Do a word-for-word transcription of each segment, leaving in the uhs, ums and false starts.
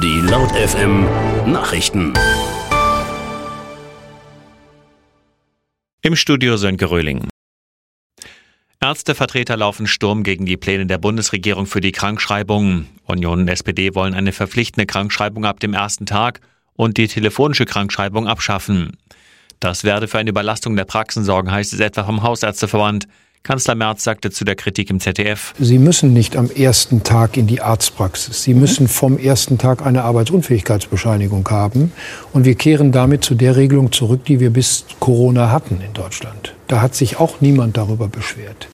Die Laut F M Nachrichten. Im Studio Sönke Röhling. Ärztevertreter laufen Sturm gegen die Pläne der Bundesregierung für die Krankschreibung. Union und S P D wollen eine verpflichtende Krankschreibung ab dem ersten Tag und die telefonische Krankschreibung abschaffen. Das werde für eine Überlastung der Praxen sorgen, heißt es etwa vom Hausärzteverband. Kanzler Merz sagte zu der Kritik im Z D F: Sie müssen nicht am ersten Tag in die Arztpraxis. Sie müssen vom ersten Tag eine Arbeitsunfähigkeitsbescheinigung haben. Und wir kehren damit zu der Regelung zurück, die wir bis Corona hatten in Deutschland. Da hat sich auch niemand darüber beschwert.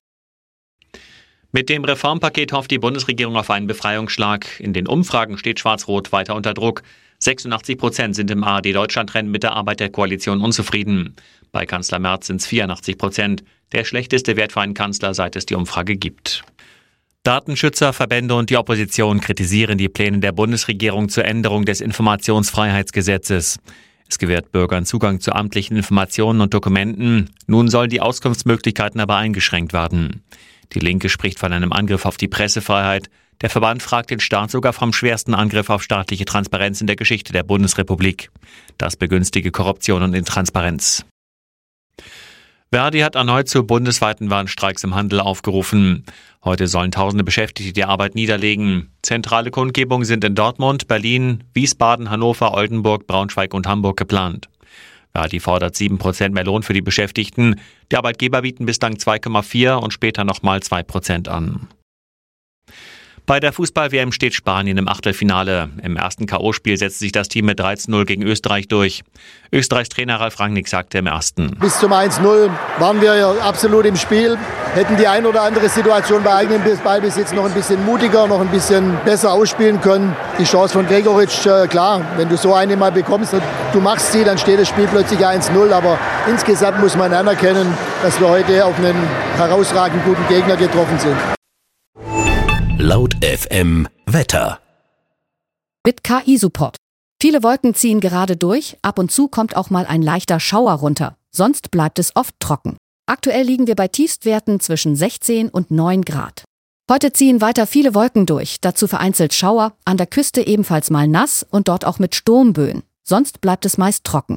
Mit dem Reformpaket hofft die Bundesregierung auf einen Befreiungsschlag. In den Umfragen steht Schwarz-Rot weiter unter Druck. sechsundachtzig Prozent sind im A R D-Deutschland-Rennen mit der Arbeit der Koalition unzufrieden. Bei Kanzler Merz sind es vierundachtzig Prozent. Der schlechteste Wert für einen Kanzler, seit es die Umfrage gibt. Datenschützer, Verbände und die Opposition kritisieren die Pläne der Bundesregierung zur Änderung des Informationsfreiheitsgesetzes. Es gewährt Bürgern Zugang zu amtlichen Informationen und Dokumenten. Nun sollen die Auskunftsmöglichkeiten aber eingeschränkt werden. Die Linke spricht von einem Angriff auf die Pressefreiheit. Der Verband fragt den Staat sogar vom schwersten Angriff auf staatliche Transparenz in der Geschichte der Bundesrepublik. Das begünstige Korruption und Intransparenz. Verdi hat erneut zu bundesweiten Warnstreiks im Handel aufgerufen. Heute sollen tausende Beschäftigte die Arbeit niederlegen. Zentrale Kundgebungen sind in Dortmund, Berlin, Wiesbaden, Hannover, Oldenburg, Braunschweig und Hamburg geplant. Verdi fordert sieben Prozent mehr Lohn für die Beschäftigten. Die Arbeitgeber bieten bislang zwei Komma vier und später nochmal zwei Prozent an. Bei der Fußball-W M steht Spanien im Achtelfinale. Im ersten K O-Spiel setzte sich das Team mit drei zu null gegen Österreich durch. Österreichs Trainer Ralf Rangnick sagte im ersten: Bis zum eins null waren wir ja absolut im Spiel. Hätten die ein oder andere Situation bei eigenem Ballbesitz noch ein bisschen mutiger, noch ein bisschen besser ausspielen können. Die Chance von Gregoritsch, äh, klar, wenn du so eine mal bekommst und du machst sie, dann steht das Spiel plötzlich eins null. Aber insgesamt muss man anerkennen, dass wir heute auf einen herausragend guten Gegner getroffen sind. Laut F M Wetter. Mit K I-Support. Viele Wolken ziehen gerade durch, ab und zu kommt auch mal ein leichter Schauer runter. Sonst bleibt es oft trocken. Aktuell liegen wir bei Tiefstwerten zwischen sechzehn und neun Grad. Heute ziehen weiter viele Wolken durch, dazu vereinzelt Schauer, an der Küste ebenfalls mal nass und dort auch mit Sturmböen. Sonst bleibt es meist trocken.